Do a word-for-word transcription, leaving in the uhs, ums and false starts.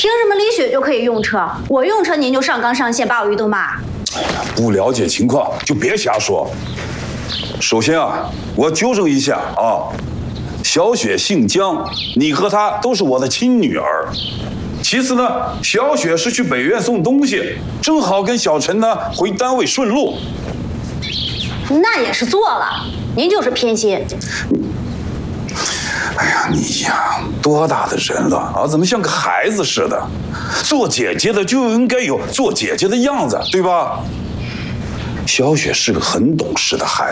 凭什么李雪就可以用车，我用车您就上纲上线，把我一顿骂？ 不了解情况就别瞎说。首先啊，我纠正一下啊，小雪姓江，你和她都是我的亲女儿。其次呢，小雪是去北院送东西，正好跟小陈呢回单位顺路。 那也是做了，您就是偏心。 哎呀，你呀，多大的人了啊，怎么像个孩子似的？做姐姐的就应该有做姐姐的样子，对吧？小雪是个很懂事的孩